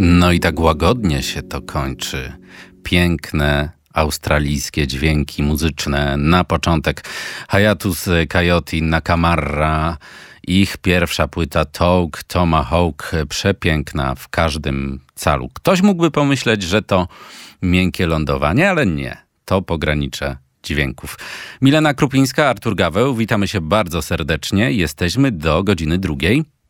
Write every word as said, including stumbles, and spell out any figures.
No i tak łagodnie się to kończy. Piękne australijskie dźwięki muzyczne. Na początek Hiatus Kaiyote Nakamarra. Ich pierwsza płyta Talk Tomahawk, przepiękna w każdym calu. Ktoś mógłby pomyśleć, że to miękkie lądowanie, ale nie. To pogranicze dźwięków. Milena Krupińska, Artur Gaweł, witamy się bardzo serdecznie. Jesteśmy do godziny drugiej.